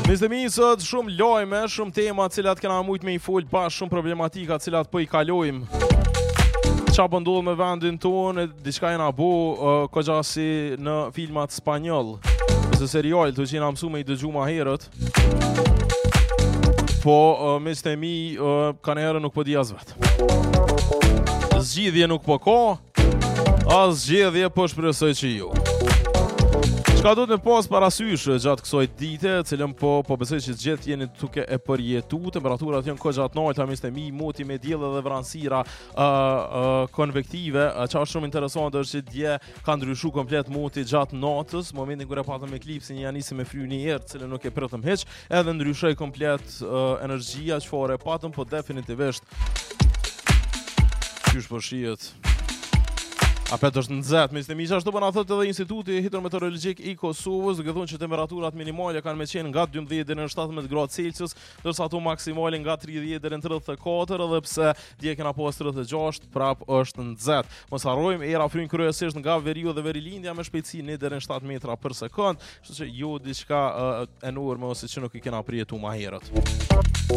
Mizdemi sot shumë lojme, shumë tema cilat kena mujt me I fol bash, shumë problematika cilat po I kalojmë. Qa po ndodh me vendin tonë, diçka jena bo kogja si në filmat spanjoll, ose serial të që jena mësu me I dëgju ma herët. Po, mizdemi, ka në herë nuk po di as vetë. Zgjidhje nuk po ka, as zgjedhje po shpresoj që ju. Çka do të me pas parasysh gjatë kësaj dite, cilën po besoj që gjithë jeni duke e përjetu, temperaturat janë kogja të larta, mizdemi, moti me diell dhe vranësira konvektive. Çka është shumë interesante është që dje ka ndryshuar komplet moti gjatë natës, momentin kur e patëm eklipsin ja nisi me fry një herë, cilën nuk e pritëm hiç, edhe ndryshoi komplet energjia çfarë e patëm, po definitivisht qysh po shihet. Apet është nxehtë, mizdemi, ashtu po na thotë edhe Instituti Hidrometeorologjik I Kosovës, duke thënë që temperaturat minimale kanë me qenë nga 12 deri në 17 gradë Celsius, ndërsa ato maksimale nga 30 deri në 34, edhe pse dje kena pas 36, prap është nxehtë. Mos harrojmë, era fryn kryesisht nga veriu dhe verilindja me shpejtësi 1 deri në 7 metra për sekond, kështu që jo diçka enorme ose që nuk I kena përjetuar më herët.